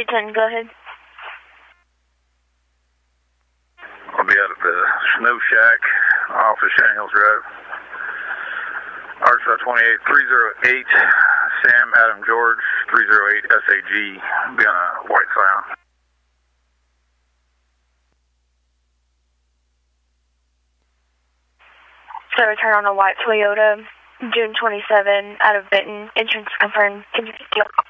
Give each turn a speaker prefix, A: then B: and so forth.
A: 310, go ahead.
B: I'll be out at the Snow Shack off of Shannon Hills Road. Arkansas 28, 308, Sam Adam George, 308 SAG, be on a white Scion.
A: So return on a white Toyota, June 27, out of Benton, entrance confirmed. Can you